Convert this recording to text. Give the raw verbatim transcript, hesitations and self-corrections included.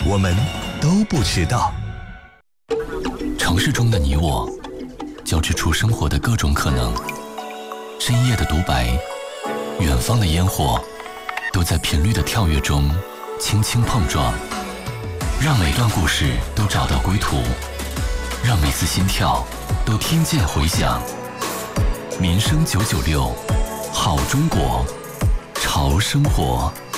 我们都不迟到。 城市中的你我，交织出生活的各种可能。深夜的独白，远方的烟火，都在频率的跳跃中轻轻碰撞。让每段故事都找到归途，让每次心跳都听见回响。民生九九六，好中国，潮生活。